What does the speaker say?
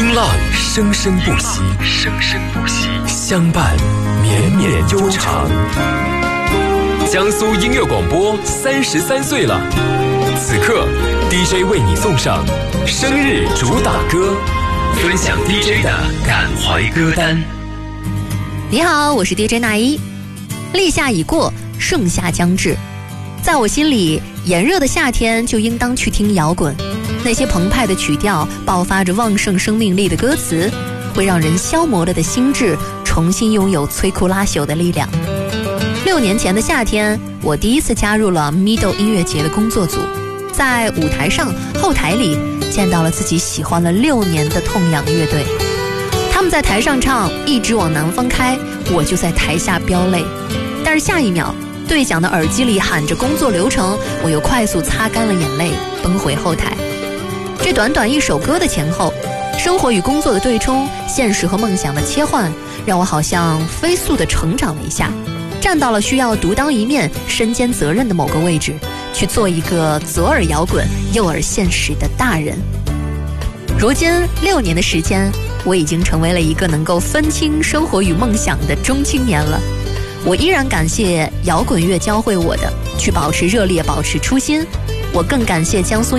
风浪生生不息，相伴绵绵悠长。江苏音乐广播33岁了，此刻 DJ 为你送上生日主打歌，分享 DJ 的感怀歌单。 你好，我是 DJ 那一。立夏已过，盛夏将至，在我心里，炎热的夏天就应当去听摇滚。那些澎湃的曲调，爆发着旺盛生命力的歌词，会让人消磨了的心智重新拥有摧枯拉朽的力量。6年前的夏天，我第一次加入了 Middle 音乐节的工作组，在舞台上后台里见到了自己喜欢了6年的痛仰乐队。他们在台上唱一直往南方开，我就在台下飙泪。但是下一秒，队长的耳机里喊着工作流程，我又快速擦干了眼泪，奔回后台。这短短一首歌的前后，生活与工作的对冲，现实和梦想的切换，让我好像飞速地成长了一下，站到了需要独当一面、身兼责任的某个位置，去做一个左耳摇滚、右耳现实的大人。如今6年的时间，我已经成为了一个能够分清生活与梦想的中青年了。我依然感谢摇滚乐教会我的，去保持热烈，保持初心。我更感谢江苏